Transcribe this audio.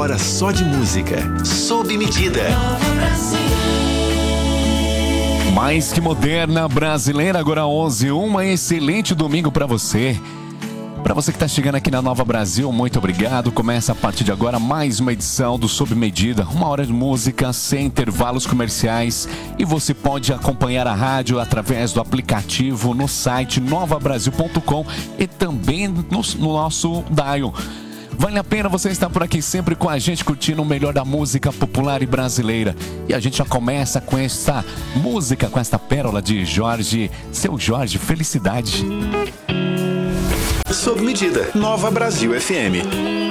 hora só de música. Sob medida. Mais que moderna, brasileira, agora 11h01. Excelente domingo para você. Para você que está chegando aqui na Nova Brasil, muito obrigado. Começa a partir de agora mais uma edição do Sob Medida. 1 hora de música, sem intervalos comerciais. E você pode acompanhar a rádio através do aplicativo, no site novabrasil.com e também no nosso dial. Vale a pena você estar por aqui sempre com a gente, curtindo o melhor da música popular e brasileira. E a gente já começa com esta música, com esta pérola de Jorge, seu Jorge, Felicidade. Sob medida, Nova Brasil FM.